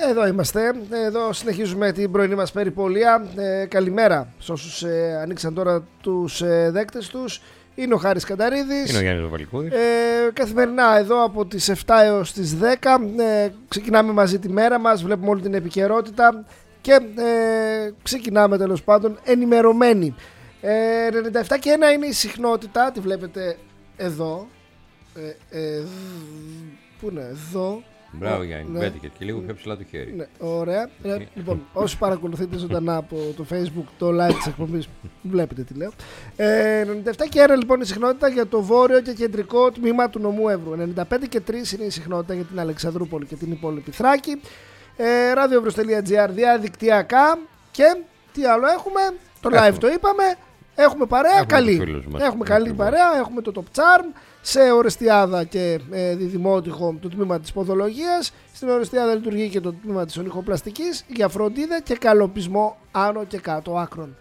Εδώ είμαστε. Εδώ συνεχίζουμε την πρωινή μας περιπολία. Καλημέρα σε όσους ανοίξαν τώρα τους δέκτες τους. Είναι ο Χάρης Κανταρίδης. Είναι ο Γιάννης Βαλικούδης. Καθημερινά εδώ από τις 7 έως τις 10 ξεκινάμε μαζί τη μέρα μας. Βλέπουμε όλη την επικαιρότητα και ξεκινάμε τέλος πάντων ενημερωμένοι. 97 και 1 είναι η συχνότητα. Τη βλέπετε εδώ. Πού είναι εδώ? Μπράβο Γιάννη, ναι. Πέτυχε και λίγο πιο ψηλά το χέρι. Ναι, ωραία. Λοιπόν, όσοι παρακολουθείτε ζωντανά από το Facebook, το live της εκπομπής, βλέπετε τι λέω. 97 και 1 λοιπόν η συχνότητα για το βόρειο και κεντρικό τμήμα του νομού Εύρου. 95 και 3 είναι η συχνότητα για την Αλεξανδρούπολη και την υπόλοιπη Θράκη. radioevrus.gr διαδικτυακά. Και τι άλλο έχουμε? Το live το είπαμε. Έχουμε παρέα καλή. Έχουμε καλή παρέα. Έχουμε το Top Charm σε Ορεστιάδα και Διδημότυχο το τμήμα της ποδολογίας. Στην Ορεστιάδα λειτουργεί και το τμήμα της ονυχοπλαστικής για φροντίδα και καλοπισμό άνω και κάτω άκρων.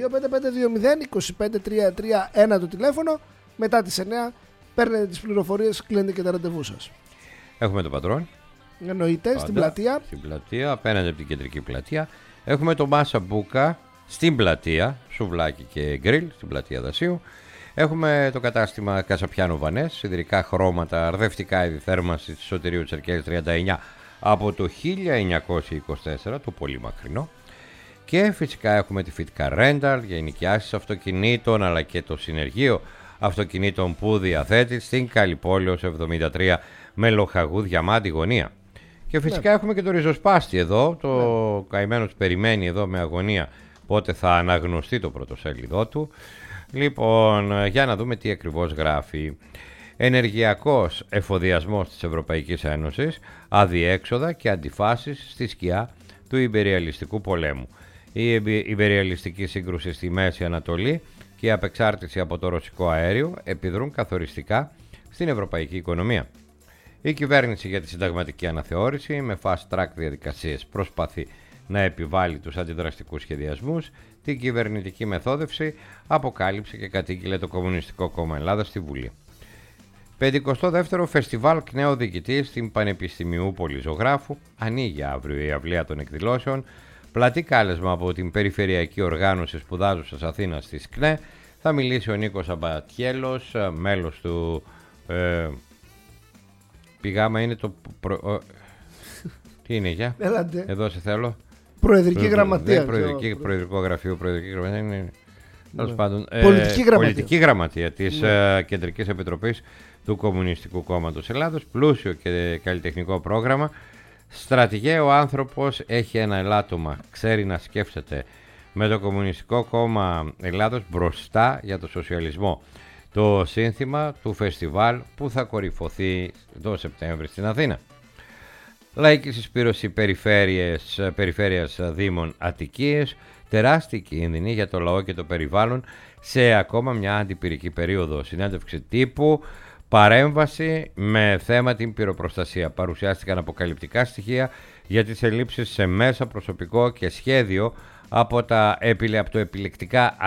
25520-2533-1 το τηλέφωνο. Μετά τις 9 παίρνετε τις πληροφορίες, κλείνετε και τα ραντεβού σας. Έχουμε το πατρόν. Εννοείται, πάντα, στην πλατεία. Στην πλατεία, απέναντι από την κεντρική πλατεία. Έχουμε το Μάσα Μπούκα στην πλατεία, σουβλάκι και γκριλ, στην πλατεία Δασίου. Έχουμε το κατάστημα Κασαπιάνο Βανές, σιδηρικά χρώματα, αρδευτικά είδη θέρμανσης της Σωτηρίου Τσερκέλης 39 από το 1924, το πολύ μακρινό. Και φυσικά έχουμε τη Φιτκα Rental για ενοικιάσεις αυτοκινήτων, αλλά και το συνεργείο αυτοκινήτων που διαθέτει στην Καλυπόλεως 73 με Λοχαγού Διαμάντη γωνία. Και φυσικά έχουμε και το ριζοσπάστη εδώ, το καημένος περιμένει εδώ με αγωνία πότε θα αναγνωστεί το πρωτοσέλιδό του. Λοιπόν, για να δούμε τι ακριβώς γράφει. Ενεργειακός εφοδιασμός της Ευρωπαϊκής Ένωσης, αδιέξοδα και αντιφάσεις στη σκιά του ιμπεριαλιστικού πολέμου. Η ιμπεριαλιστική σύγκρουση στη Μέση Ανατολή και η απεξάρτηση από το ρωσικό αέριο επιδρούν καθοριστικά στην ευρωπαϊκή οικονομία. Η κυβέρνηση για τη συνταγματική αναθεώρηση με fast track διαδικασίες προσπαθεί να επιβάλλει τους αντιδραστικούς σχεδιασμούς. Την κυβερνητική μεθόδευση αποκάλυψε και κατήγγειλε το Κομμουνιστικό Κόμμα Ελλάδας στη Βουλή. 52ο Φεστιβάλ Κνέο Διοικητή στην Πανεπιστημιούπολη Ζωγράφου ανοίγει αύριο η αυλαία των εκδηλώσεων. Πλατή κάλεσμα από την Περιφερειακή Οργάνωση Σπουδάζουσας Αθήνας της ΚΝΕ. Θα μιλήσει ο Νίκος Αμπατιέλος, μέλος του πηγάμα είναι το τι είναι για? Έλατε. Εδώ σε θέλω. Προεδρική γραμματεία. Προεδρικό γραφείο, προεδρική γραμματεία είναι. Τέλος πάντων, πολιτική γραμματεία της Κεντρικής Επιτροπής του Κομμουνιστικού Κόμματος Ελλάδος. Πλούσιο και καλλιτεχνικό πρόγραμμα. Στρατηγέ ο άνθρωπος, έχει ένα ελάττωμα. Ξέρει να σκέφτεται. Με το Κομμουνιστικό Κόμμα Ελλάδος μπροστά για το σοσιαλισμό. Το σύνθημα του φεστιβάλ που θα κορυφωθεί το Σεπτέμβρη στην Αθήνα. Λαϊκή συσπήρωση περιφέρειας Δήμων Αττικίας, τεράστιοι κίνδυνοι για το λαό και το περιβάλλον σε ακόμα μια αντιπυρική περίοδο. Συνέντευξη τύπου, παρέμβαση με θέμα την πυροπροστασία. Παρουσιάστηκαν αποκαλυπτικά στοιχεία για τις ελλείψεις σε μέσα, προσωπικό και σχέδιο από το επιλεκτικά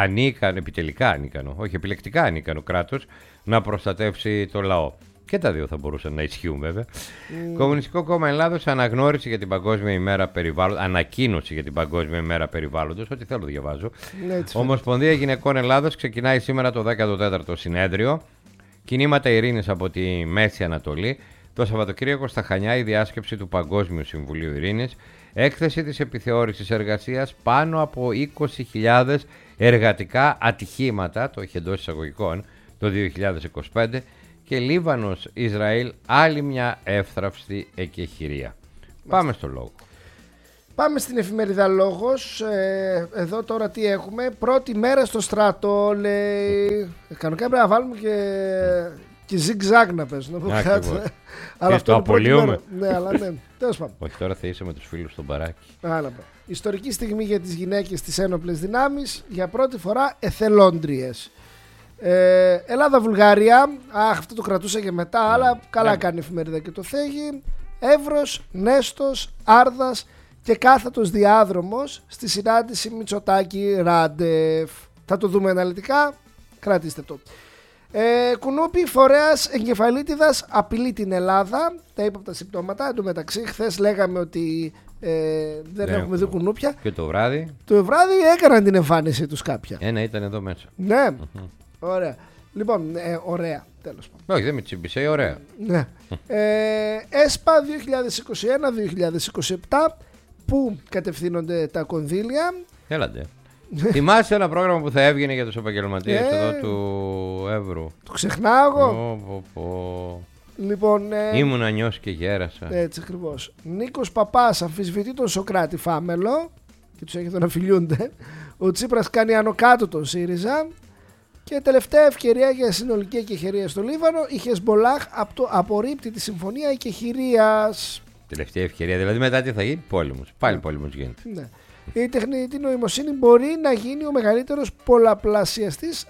ανίκανο κράτος να προστατεύσει το λαό. Και τα δύο θα μπορούσαν να ισχύουν βέβαια. Κομμουνιστικό Κόμμα Ελλάδος αναγνώρισε για την Παγκόσμια ημέρα περιβάλλοντος, ανακοίνωση για την Παγκόσμια ημέρα περιβάλλοντος, ό,τι θέλω διαβάζω. Ομοσπονδία Γυναικών Ελλάδος ξεκινάει σήμερα το 14ο συνέδριο. Κινήματα ειρήνης από τη Μέση Ανατολή. Το Σαββατοκύριακο στα Χανιά η διάσκεψη του Παγκόσμιου Συμβουλίου Ειρήνης. Έκθεση της επιθεώρησης εργασίας, πάνω από 20.000 εργατικά ατυχήματα, το έχει εντός εισαγωγικών, το 2025. Και Λίβανος, Ισραήλ, άλλη μια εύθραυστη εκεχηρία. Πάμε στο λόγο. Πάμε στην εφημερίδα Λόγος. Εδώ τώρα τι έχουμε? Πρώτη μέρα στο στρατό, λέει. Κανονικά πρέπει να βάλουμε και zigzag να παίζουν. Αλλά αυτό το απολύουμε. Ναι, αλλά ναι. Τέλος πάντων. Όχι, τώρα θα είσαι με τους φίλους στον μπαράκι. Ιστορική στιγμή για τις γυναίκες στις ένοπλες δυνάμεις. Για πρώτη φορά εθελόντριες. Ελλάδα-Βουλγαρία. Αυτό το κρατούσα και μετά, αλλά καλά κάνει η εφημερίδα και το θίγει. Εύρος, Νέστος, Άρδας και κάθετος διάδρομος στη συνάντηση Μητσοτάκη-Ράντεφ. Θα το δούμε αναλυτικά. Κρατήστε το. Κουνούπι, φορέας εγκεφαλίτιδας απειλεί την Ελλάδα. Τα ύποπτα συμπτώματα. Εν τω μεταξύ, χθες λέγαμε ότι δεν έχουμε δει κουνούπια. Και το βράδυ. Το βράδυ έκαναν την εμφάνιση τους κάποια. Ένα ήταν εδώ μέσα. Ναι. Ωραία. Λοιπόν, ωραία. Τέλος πάντων. Όχι, δεν με τσιμπήσε, ωραία. Ναι. ΕΣΠΑ 2021-2027. Πού κατευθύνονται τα κονδύλια? Έλατε. Θυμάσαι ένα πρόγραμμα που θα έβγαινε για τους επαγγελματίες εδώ του Εύρου? Το ξεχνάω. Λοιπόν, ήμουνα νιώσει και γέρασα. Έτσι ακριβώς. Νίκος Παπάς αμφισβητεί τον Σοκράτη Φάμελο και τους έχει τον αφιλιούνται. Ο Τσίπρας κάνει άνω κάτω τον ΣΥΡΙΖΑ. Και τελευταία ευκαιρία για συνολική εκεχηρία στο Λίβανο. Η Χεσμπολάχ απορρίπτει τη συμφωνία εκεχηρίας. Τελευταία ευκαιρία, δηλαδή μετά τι θα γίνει? Πόλεμος. Πάλι πόλεμος γίνεται. Ναι. Η τεχνητή νοημοσύνη μπορεί να γίνει ο μεγαλύτερος πολλαπλασιαστής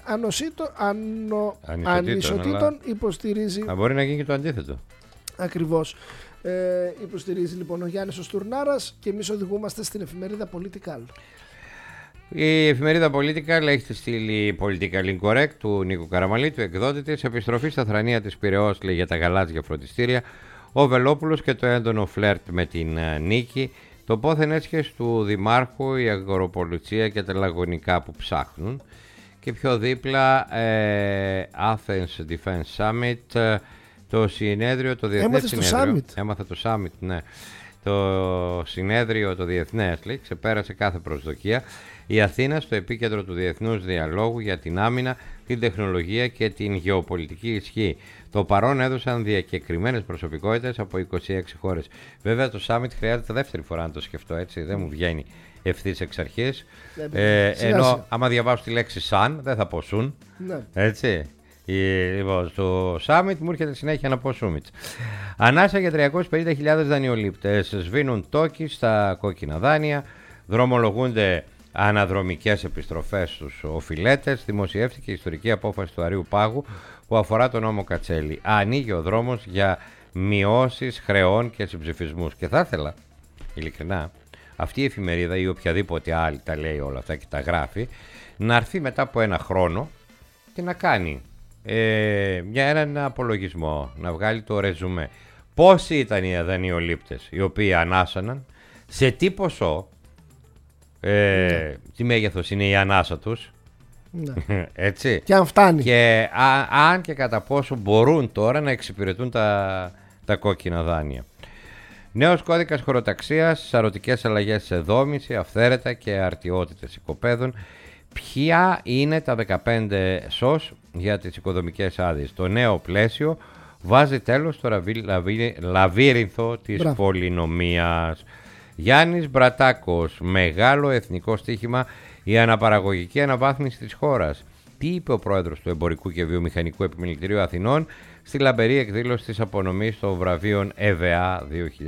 ανισοτήτων, υποστηρίζει. Μπορεί να γίνει και το αντίθετο. Ακριβώς. Υποστηρίζει λοιπόν ο Γιάννης ο Στουρνάρας και εμείς οδηγούμαστε στην εφημερίδα Political. Η εφημερίδα Political έχει τη στήλη Political Incorrect του Νίκου Καραμαλή, του εκδότη της. Επιστροφή στα θρανία της Πειραιώς, λέει, για τα γαλάζια φροντιστήρια. Ο Βελόπουλος και το έντονο φλερτ με την Νίκη. Το πόθεν έσχες του Δημάρχου, η αγοροπολιτσία και τα λαγωνικά που ψάχνουν. Και πιο δίπλα Athens Defense Summit, το συνέδριο, το διεθνές συνέδριο. Έμαθα το Summit, ναι. Το συνέδριο, το διεθνές, λέει, ξεπέρασε κάθε προσδοκία. Η Αθήνα στο επίκεντρο του διεθνούς διαλόγου για την άμυνα, την τεχνολογία και την γεωπολιτική ισχύ. Το παρόν έδωσαν διακεκριμένες προσωπικότητες από 26 χώρες. Βέβαια το Summit χρειάζεται δεύτερη φορά να το σκεφτώ, έτσι, δεν μου βγαίνει ευθύς εξ αρχής. Ενώ άμα διαβάσω τη λέξη σαν, δεν θα πω σουν, ναι. Έτσι. Λοιπόν, στο Summit μου έρχεται συνέχεια να πω Summit. Ανάσα για 350.000 δανειολήπτες. Σβήνουν τόκοι στα κόκκινα δάνεια. Δρομολογούνται αναδρομικές επιστροφές στους οφειλέτες. Δημοσιεύτηκε η ιστορική απόφαση του Αρείου Πάγου που αφορά τον νόμο Κατσέλη. Ανοίγει ο δρόμος για μειώσεις χρεών και συμψηφισμούς. Και θα ήθελα, ειλικρινά, αυτή η εφημερίδα ή οποιαδήποτε άλλη τα λέει όλα αυτά και τα γράφει, να έρθει μετά από ένα χρόνο και να κάνει έναν απολογισμό, να βγάλει το ρεζουμέ. Πόσοι ήταν οι δανειολήπτες οι οποίοι ανάσαναν, σε τι ποσό, τι μέγεθος είναι η ανάσα τους, έτσι, και αν φτάνει, και αν και κατά πόσο μπορούν τώρα να εξυπηρετούν τα κόκκινα δάνεια. Νέος κώδικας χωροταξίας, σαρωτικές αλλαγές σε δόμηση, αυθαίρετα και αρτιότητες οικοπαίδων. Ποια είναι τα 15 ΣΟΣ για τις οικοδομικές άδειες? Το νέο πλαίσιο βάζει τέλος στο λαβύρινθο της πολυνομίας. Γιάννης Μπρατάκος, μεγάλο εθνικό στοίχημα η αναπαραγωγική αναβάθμιση της χώρας. Τι είπε ο πρόεδρος του Εμπορικού και Βιομηχανικού Επιμελητηρίου Αθηνών στη λαμπερή εκδήλωση της απονομής των βραβείων ΕΒΑ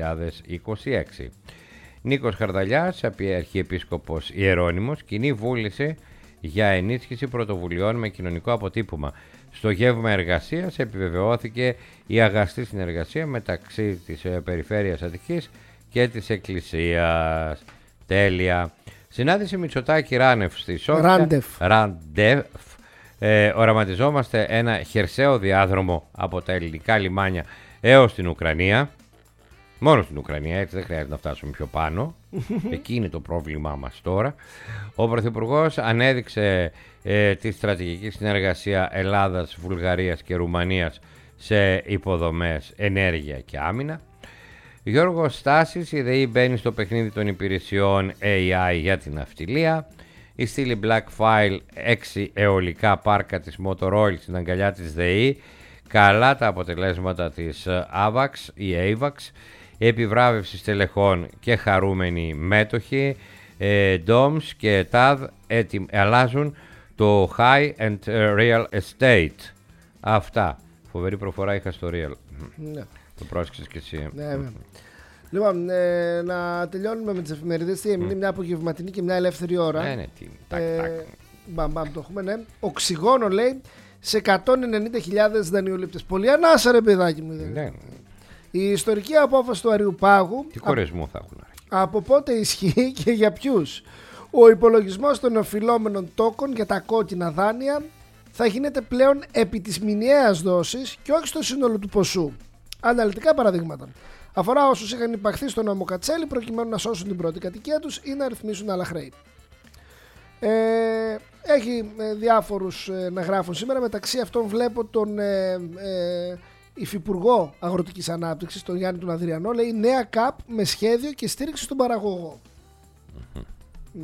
2026. Νίκος Χαρδαλιάς, αρχιεπίσκοπος Ιερώνυμος, κοινή βούληση για ενίσχυση πρωτοβουλειών με κοινωνικό αποτύπωμα. Στο γεύμα εργασίας επιβεβαιώθηκε η αγαστή συνεργασία μεταξύ της Περιφέρειας Αττικής και της Εκκλησίας. Τέλεια. Συνάντηση Μητσοτάκη Ράνεφ στη Σόφια. Ραντεφ. Οραματιζόμαστε ένα χερσαίο διάδρομο από τα ελληνικά λιμάνια έως την Ουκρανία. Μόνο στην Ουκρανία, έτσι, δεν χρειάζεται να φτάσουμε πιο πάνω. Εκεί είναι το πρόβλημά μας τώρα. Ο Πρωθυπουργός ανέδειξε τη στρατηγική συνεργασία Ελλάδας, Βουλγαρίας και Ρουμανίας σε υποδομές, ενέργεια και άμυνα. Γιώργος Στάσης, η ΔΕΗ μπαίνει στο παιχνίδι των υπηρεσιών AI για την ναυτιλία. Η στήλη Black File, 6 αιωλικά πάρκα της Motor Oil στην αγκαλιά της ΔΕΗ. Καλά τα αποτελέσματα της AVAX ή AVAX. Επιβράβευση στελεχών και χαρούμενοι μέτοχοι. DOMS και TAD αλλάζουν το High and Real Estate. Αυτά. Φοβερή προφορά είχα στο Real. Ναι. Το πρόσεξες και εσύ. Ναι, λοιπόν, να τελειώνουμε με τις εφημερίδες. Είναι μια απογευματινή και μια ελεύθερη ώρα. Ναι, τι. Μπαμ, το έχουμε, ναι. Οξυγόνο, λέει, σε 190.000 δανειολήπτες. Πολύ ανάσα, ρε παιδάκι μου. Ναι. Η ιστορική απόφαση του Αρείου Πάγου. Τι κορεσμό θα έχουν. Από πότε ισχύει και για ποιους? Ο υπολογισμός των οφειλόμενων τόκων για τα κόκκινα δάνεια θα γίνεται πλέον επί της μηνιαίας δόσης και όχι στο σύνολο του ποσού. Αναλυτικά παραδείγματα. Αφορά όσους είχαν υπαχθεί στο νόμο Κατσέλη προκειμένου να σώσουν την πρώτη κατοικία τους ή να ρυθμίσουν άλλα χρέη. Έχει διάφορους να γράφουν σήμερα. Μεταξύ αυτών βλέπω τον υφυπουργό Αγροτικής Ανάπτυξης, τον Γιάννη τον Αδριανό. Λέει νέα ΚΑΠ με σχέδιο και στήριξη στον παραγωγό. Ναι.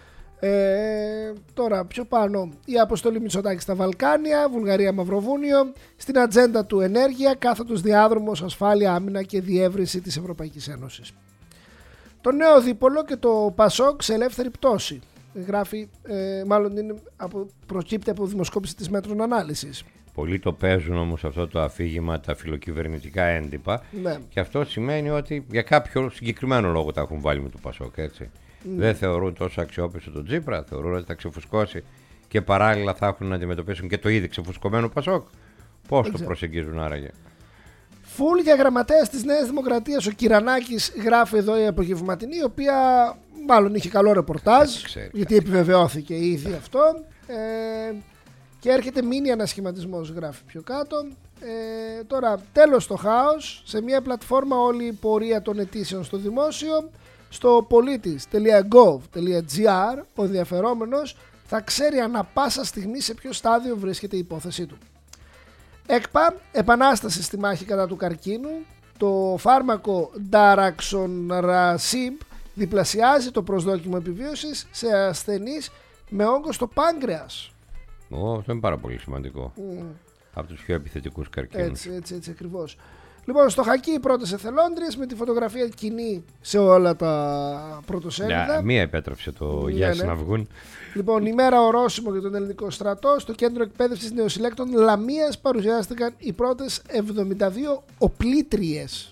Τώρα πιο πάνω η αποστολή Μητσοτάκη στα Βαλκάνια, Βουλγαρία, Μαυροβούνιο. Στην ατζέντα του ενέργεια, κάθετος διάδρομος, ασφάλεια, άμυνα και διεύρυνση της Ευρωπαϊκής Ένωσης. Το νέο δίπολο και το Πασόκ σε ελεύθερη πτώση. Γράφει, μάλλον είναι προκύπτει από δημοσκόπηση της Μέτρων Ανάλυσης. Πολλοί το παίζουν όμως αυτό το αφήγημα, τα φιλοκυβερνητικά έντυπα. Ναι. Και αυτό σημαίνει ότι για κάποιο συγκεκριμένο λόγο τα έχουν βάλει με το Πασόκ, έτσι. Δεν θεωρούν τόσο αξιόπιστο τον Τσίπρα, θεωρούν ότι θα ξεφουσκώσει και παράλληλα θα έχουν να αντιμετωπίσουν και το ήδη ξεφουσκωμένο Πασόκ. Πώς το προσεγγίζουν άραγε? Φουλ για γραμματέας της Νέας Δημοκρατίας ο Κυρανάκης, γράφει εδώ η απογευματινή, η οποία μάλλον είχε καλό ρεπορτάζ, γιατί επιβεβαιώθηκε ήδη αυτό. Και έρχεται μίνι ανασχηματισμός, γράφει πιο κάτω. Τώρα τέλος το χάος, σε μια πλατφόρμα όλη η πορεία των αιτήσεων στο δημόσιο. Στο politis.gov.gr ο ενδιαφερόμενος θα ξέρει ανα πάσα στιγμή σε ποιο στάδιο βρίσκεται η υπόθεσή του. ΕΚΠΑ, επανάσταση στη μάχη κατά του καρκίνου. Το φάρμακο Daraxonrasib διπλασιάζει το προσδόκιμο επιβίωσης σε ασθενείς με όγκο στο πάγκρεας. Αυτό είναι πάρα πολύ σημαντικό. Από τους πιο επιθετικούς καρκίνους. Έτσι ακριβώς. Λοιπόν, στο Χακί οι πρώτες εθελόντριες με τη φωτογραφία κοινή σε όλα τα πρωτοσέλιδα. Μία επέτρεψε το Γιάννη να βγουν. Λοιπόν, ημέρα ορόσημο για τον ελληνικό στρατό. Στο κέντρο εκπαίδευσης νεοσυλλέκτων Λαμίας παρουσιάστηκαν οι πρώτες 72 οπλίτριες.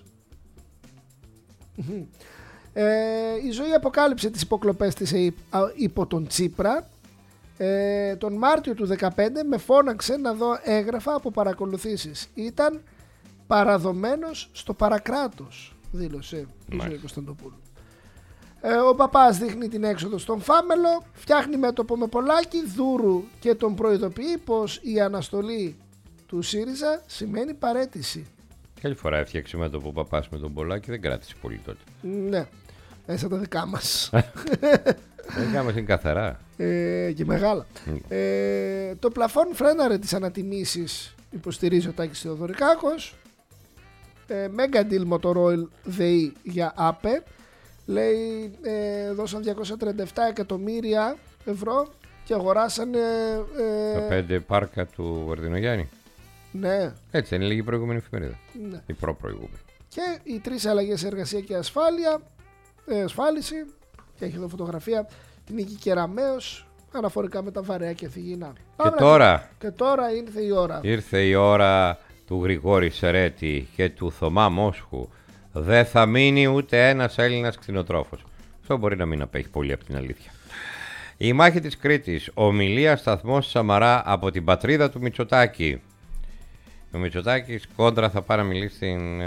Η ζωή αποκάλυψε τις υποκλοπές της υπό τον Τσίπρα. Τον Μάρτιο του 2015 με φώναξε να δω έγγραφα από παρακολουθήσεις. Ήταν παραδομένος στο παρακράτος, δήλωσε η Ζωή Κωνσταντοπούλου. Ο παπάς δείχνει την έξοδο στον Φάμελο, φτιάχνει μέτωπο με Πολάκη, Δούρου και τον προειδοποιεί πως η αναστολή του ΣΥΡΙΖΑ σημαίνει παραίτηση. Και άλλη φορά έφτιαξε μέτωπο ο παπάς με τον Πολάκη, δεν κράτησε πολύ τότε. Ναι, σαν τα δικά μας. Τα δικά μας είναι καθαρά. Και μεγάλα. Το πλαφόν φρέναρε τις ανατιμήσεις, υποστηρίζει ο Τάκης Θεοδωρικάκος. Mega deal Motorola ΔΕΗ για ΑΠΕ. Λέει δώσαν 237 εκατομμύρια ευρώ και αγοράσανε τα 5 πάρκα του Βαρδινογιάννη. Ναι. Έτσι είναι, λίγη προηγούμενη εφημερίδα. Ναι. Η προπροηγούμενη. Και οι 3 αλλαγές σε εργασία και ασφάλιση. Και έχει εδώ φωτογραφία την Νίκη Κεραμέως αναφορικά με τα βαρέα και θυγινά. Και τώρα ήρθε η ώρα. Ήρθε η ώρα του Γρηγόρη Σερέτη και του Θωμά Μόσχου. Δεν θα μείνει ούτε ένας Έλληνας κτηνοτρόφος. Αυτό μπορεί να μην απέχει πολύ από την αλήθεια. Η μάχη της Κρήτης. Ομιλία σταθμός Σαμαρά από την πατρίδα του Μητσοτάκη. Ο Μητσοτάκης κόντρα θα πάει να μιλήσει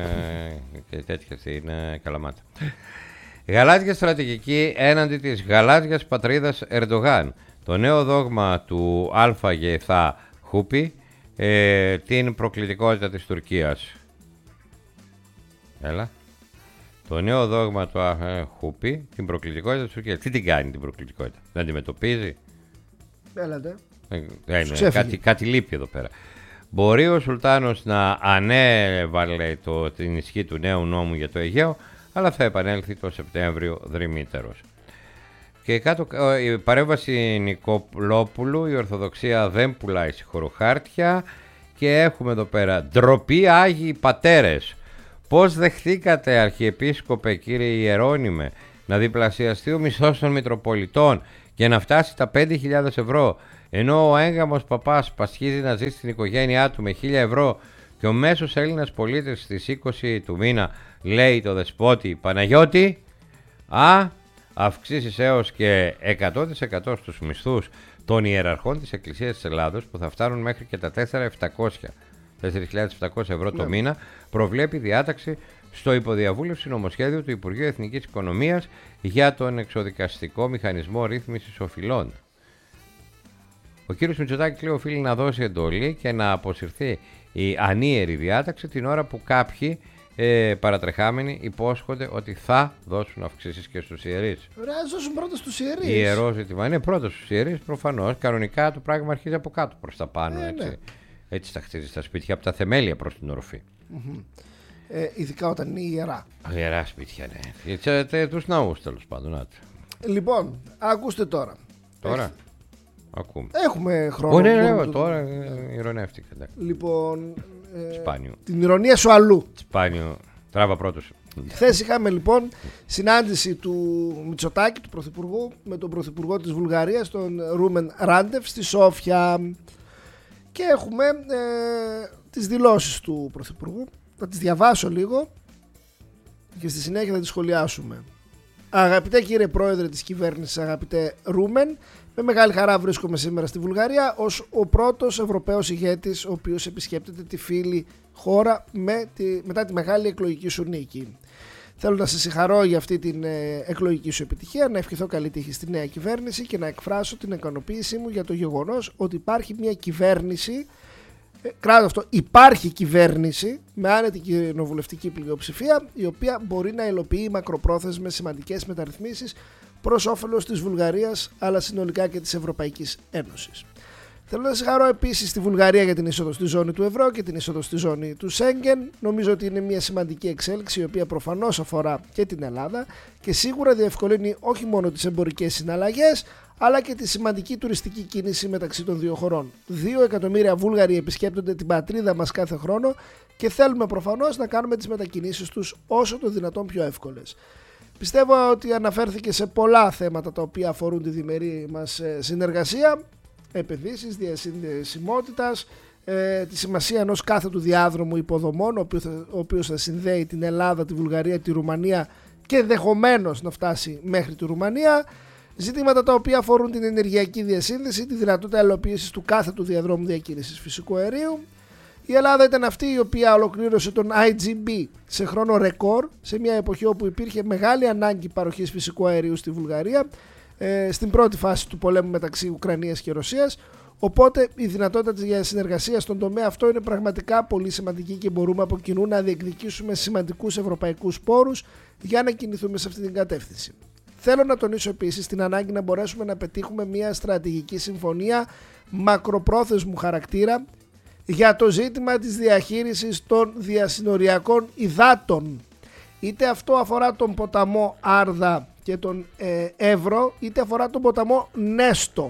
στην Καλαμάτα. Γαλάζια στρατηγική έναντι της γαλάζιας πατρίδας Ερντογάν. Το νέο δόγμα του ΑΓΕΘΑ Χούπι, την προκλητικότητα της Τουρκίας. Έλα. Το νέο δόγμα του Χούπι, την προκλητικότητα της Τουρκίας. Τι την κάνει την προκλητικότητα? Δεν αντιμετωπίζει? Έλατε. Κάτι λείπει εδώ πέρα. Μπορεί ο Σουλτάνος να ανέβαλε την ισχύ του νέου νόμου για το Αιγαίο, αλλά θα επανέλθει το Σεπτέμβριο δρυμύτερος. Και κάτω η παρέμβαση Νικολόπουλου, η Ορθοδοξία δεν πουλάει συγχωροχάρτια. Και έχουμε εδώ πέρα ντροπή Άγιοι Πατέρες. Πώς δεχθήκατε, Αρχιεπίσκοπε κύριε Ιερώνυμε, να διπλασιαστεί ο μισθός των Μητροπολιτών και να φτάσει τα 5.000 ευρώ, ενώ ο έγκαμος παπάς πασχίζει να ζει στην οικογένειά του με 1.000 ευρώ και ο μέσος Έλληνας πολίτης στις 20 του μήνα λέει το δεσπότη Παναγιώτη, αυξήσεις έως και 100% στους μισθούς των ιεραρχών της Εκκλησίας της Ελλάδος που θα φτάνουν μέχρι και τα 4.700 ευρώ το μήνα, προβλέπει διάταξη στο υποδιαβούλευση νομοσχέδιο του Υπουργείου Εθνικής Οικονομίας για τον εξοδικαστικό μηχανισμό ρύθμισης οφειλών. Ο κύριος Μητσοτάκης λέει οφείλει να δώσει εντολή και να αποσυρθεί η ανίερη διάταξη την ώρα που κάποιοι παρατρεχάμενοι υπόσχονται ότι θα δώσουν αυξήσεις και στους ιερείς. Ωραία, ας δώσουν πρώτα στους ιερείς. Ιερό ζήτημα είναι πρώτα στους ιερείς, προφανώς. Κανονικά το πράγμα αρχίζει από κάτω προς τα πάνω. Έτσι. Ναι. Έτσι τα χτίζει στα σπίτια, από τα θεμέλια προς την οροφή. Ειδικά όταν είναι ιερά. Ιερά σπίτια, ναι. Τους ναούς, τέλος πάντων. Λοιπόν, ακούστε τώρα. Τώρα. Ακούμε. Έχουμε χρόνο. Ναι, τώρα ηρωνεύτηκα. Λοιπόν, Σπάνιο. την ηρωνία σου αλλού. Σπάνιο. Τράβα πρώτος. Χθες είχαμε λοιπόν συνάντηση του Μητσοτάκη, του Πρωθυπουργού, με τον Πρωθυπουργό της Βουλγαρίας, τον Ρούμεν Ράντεφ, στη Σόφια. Και έχουμε τις δηλώσεις του Πρωθυπουργού. Θα τις διαβάσω λίγο και στη συνέχεια θα τις σχολιάσουμε. Αγαπητέ κύριε Πρόεδρε της κυβέρνησης, αγαπητέ Ρούμεν, με μεγάλη χαρά βρίσκομαι σήμερα στη Βουλγαρία ως ο πρώτος Ευρωπαίος ηγέτης ο οποίος επισκέπτεται τη φίλη χώρα μετά τη μεγάλη εκλογική σου νίκη. Θέλω να σε συγχαρώ για αυτή την εκλογική σου επιτυχία, να ευχηθώ καλή τύχη στη νέα κυβέρνηση και να εκφράσω την ικανοποίησή μου για το γεγονός ότι υπάρχει μια κυβέρνηση. Κράτο αυτό, υπάρχει κυβέρνηση με άνετη κοινοβουλευτική πλειοψηφία η οποία μπορεί να υλοποιεί μακροπρόθεσμες σημαντικές μεταρρυθμίσεις προς όφελος της Βουλγαρίας αλλά συνολικά και της Ευρωπαϊκής Ένωσης. Θέλω να συγχαρώ επίσης τη Βουλγαρία για την είσοδο στη ζώνη του ευρώ και την είσοδο στη ζώνη του Σέγγεν. Νομίζω ότι είναι μια σημαντική εξέλιξη η οποία προφανώς αφορά και την Ελλάδα και σίγουρα διευκολύνει όχι μόνο τις εμπορικές συναλλαγές αλλά και τη σημαντική τουριστική κίνηση μεταξύ των δύο χωρών. 2 εκατομμύρια Βούλγαροι επισκέπτονται την πατρίδα μας κάθε χρόνο και θέλουμε προφανώς να κάνουμε τις μετακινήσεις τους όσο το δυνατόν πιο εύκολες. Πιστεύω ότι αναφέρθηκε σε πολλά θέματα τα οποία αφορούν τη διμερή μας συνεργασία, επενδύσεις, διασυνδεσιμότητας, τη σημασία ενός κάθετου διάδρομου υποδομών, ο οποίος θα συνδέει την Ελλάδα, τη Βουλγαρία, τη Ρουμανία και ενδεχομένως να φτάσει μέχρι τη Ρουμανία. Ζητήματα τα οποία αφορούν την ενεργειακή διασύνδεση, τη δυνατότητα ελοποίησης του κάθετου διαδρόμου διακίνησης φυσικού αερίου. Η Ελλάδα ήταν αυτή η οποία ολοκλήρωσε τον IGB σε χρόνο ρεκόρ, σε μια εποχή όπου υπήρχε μεγάλη ανάγκη παροχής φυσικού αερίου στη Βουλγαρία, στην πρώτη φάση του πολέμου μεταξύ Ουκρανίας και Ρωσίας. Οπότε η δυνατότητα για συνεργασία στον τομέα αυτό είναι πραγματικά πολύ σημαντική και μπορούμε από κοινού να διεκδικήσουμε σημαντικούς ευρωπαϊκούς πόρους για να κινηθούμε σε αυτή την κατεύθυνση. Θέλω να τονίσω επίσης την ανάγκη να μπορέσουμε να πετύχουμε μια στρατηγική συμφωνία μακροπρόθεσμου χαρακτήρα για το ζήτημα της διαχείρισης των διασυνοριακών υδάτων. Είτε αυτό αφορά τον ποταμό Άρδα και τον Εύρο, είτε αφορά τον ποταμό Νέστο.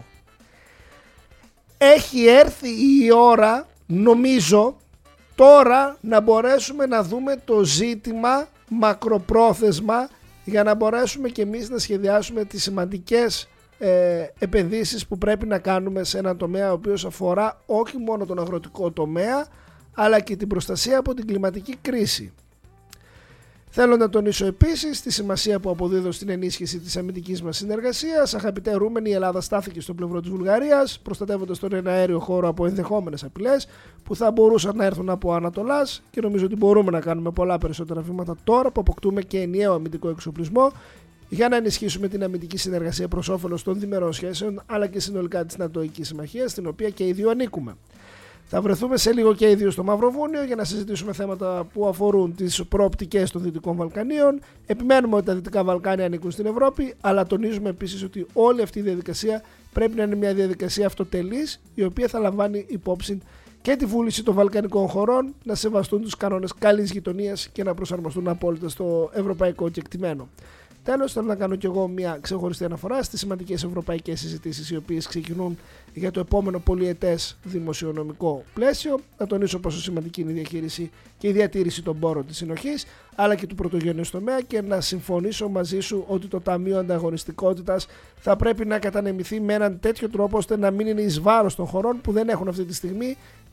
Έχει έρθει η ώρα, νομίζω, τώρα να μπορέσουμε να δούμε το ζήτημα μακροπρόθεσμα για να μπορέσουμε και εμείς να σχεδιάσουμε τις σημαντικές επενδύσεις που πρέπει να κάνουμε σε έναν τομέα ο οποίος αφορά όχι μόνο τον αγροτικό τομέα αλλά και την προστασία από την κλιματική κρίση. Θέλω να τονίσω επίσης τη σημασία που αποδίδω στην ενίσχυση της αμυντικής μας συνεργασίας. Αγαπητέ Ρούμεν, η Ελλάδα στάθηκε στο πλευρό της Βουλγαρίας, προστατεύοντας τον εναέριο χώρο από ενδεχόμενες απειλές που θα μπορούσαν να έρθουν από Ανατολάς και νομίζω ότι μπορούμε να κάνουμε πολλά περισσότερα βήματα τώρα που αποκτούμε και ενιαίο αμυντικό εξοπλισμό για να ενισχύσουμε την αμυντική συνεργασία προς όφελος των διμερών σχέσεων αλλά και συνολικά της Νατοικής Συμμαχίας, στην οποία και οι δύο ανήκουμε. Θα βρεθούμε σε λίγο και οι δύο στο Μαυροβούνιο για να συζητήσουμε θέματα που αφορούν τις προοπτικές των Δυτικών Βαλκανίων. Επιμένουμε ότι τα Δυτικά Βαλκάνια ανήκουν στην Ευρώπη, αλλά τονίζουμε επίσης ότι όλη αυτή η διαδικασία πρέπει να είναι μια διαδικασία αυτοτελής, η οποία θα λαμβάνει υπόψη και τη βούληση των βαλκανικών χωρών να σεβαστούν τους κανόνες καλής γειτονίας και να προσαρμοστούν απόλυτα στο ευρωπαϊκό κεκτημένο. Τέλος, θέλω να κάνω κι εγώ μια ξεχωριστή αναφορά στις σημαντικές ευρωπαϊκές συζητήσεις οι οποίες ξεκινούν για το επόμενο πολυετές δημοσιονομικό πλαίσιο. Να τονίσω πόσο σημαντική είναι η διαχείριση και η διατήρηση των πόρων της συνοχής αλλά και του πρωτογενούς τομέα και να συμφωνήσω μαζί σου ότι το Ταμείο Ανταγωνιστικότητας θα πρέπει να κατανεμηθεί με έναν τέτοιο τρόπο ώστε να μην είναι εις βάρος των χωρών που δεν έχουν αυτή τη στιγμή